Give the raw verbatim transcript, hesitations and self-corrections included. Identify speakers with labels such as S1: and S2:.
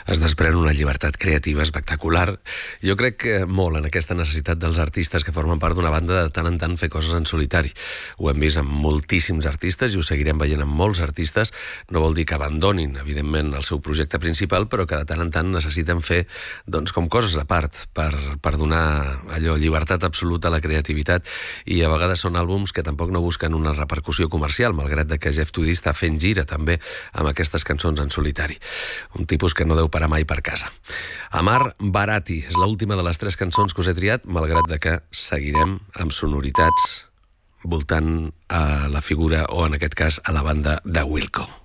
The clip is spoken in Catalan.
S1: es desprèn una llibertat creativa espectacular. Jo crec que molt en aquesta necessitat dels artistes que formen part d'una banda de tant en tant fer coses en solitari. Ho hem vist amb moltíssims artistes i ho seguirem veient amb molts artistes. No vol dir que abandonin, evidentment, el seu projecte principal, però que de tant en tant necessiten fer doncs, com coses a part per, per donar allò llibertat absoluta a la creativitat, i a vegades són àlbums que tampoc no busquen una repercussió comercial, malgrat que Jeff Tweedy està fent gira també amb aquestes cançons en solitari. Un tipus que no deu parar mai per casa. Amar Barati és l'última de les tres cançons que us he triat, malgrat que seguirem amb sonoritats voltant a la figura, o en aquest cas a la banda de Wilco.